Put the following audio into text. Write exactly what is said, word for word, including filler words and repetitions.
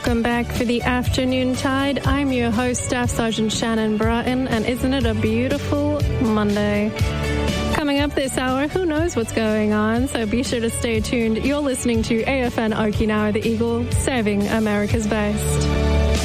Welcome back for the Afternoon Tide. I'm your host, Staff Sergeant Shannon Bratton, and isn't it a beautiful Monday? Coming up this hour, who knows what's going on, so be sure to stay tuned. You're listening to A F N Okinawa, the Eagle, serving America's best.